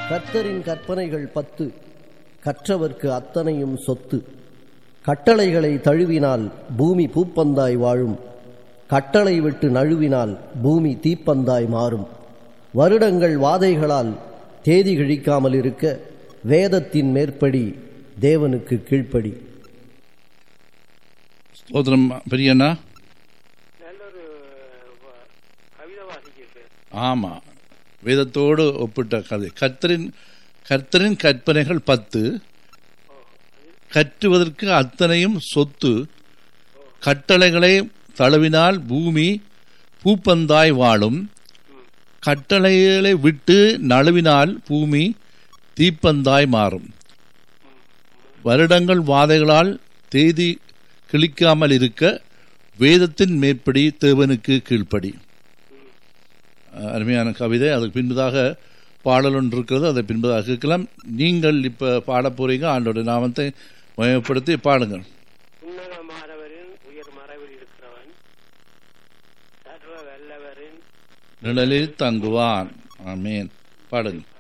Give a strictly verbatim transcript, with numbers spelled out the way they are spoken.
கர்த்தரின் கற்பனைகள் பத்து, கற்றவர்க்கு அத்தனையும் சொத்து. கட்டளைகளை தழுவினால் பூமி பூப்பந்தாய் வாழும், கட்டளை விட்டு நழுவினால் பூமி தீப்பந்தாய் மாறும். வருடங்கள் வாதைகளால் தேதி கிழிக்காமல் இருக்க வேதத்தின் மேற்படி தேவனுக்கு கீழ்ப்படி. ஸ்தோத்திரம் பெரியண்ணா. ஆமா, வேதத்தோடு ஒப்பிட்ட கதை. கர்த்தரின் கர்த்தரின் கற்பனைகள் பத்து, கற்றுவதற்கு அத்தனையும் சொத்து. கட்டளைகளை தழுவினால் பூமி பூப்பந்தாய் வாழும், கட்டளைகளை விட்டு நழுவினால் பூமி தீப்பந்தாய் மாறும். வருடங்கள் வாதைகளால் தேதி கிழிக்காமல் இருக்க வேதத்தின் மேற்படி தேவனுக்கு கீழ்ப்படி. அருமையான கவிதை. அதுக்கு பின்பதாக பாடல் ஒன்று இருக்கிறது, அதை பின்பதாக கேட்கலாம். நீங்கள் இப்ப பாட போறீங்க. ஆண்டோட நாமத்தை மயப்படுத்தி பாடுங்கள். நிழலில் தங்குவான். ஆமேன். பாடுங்கள்.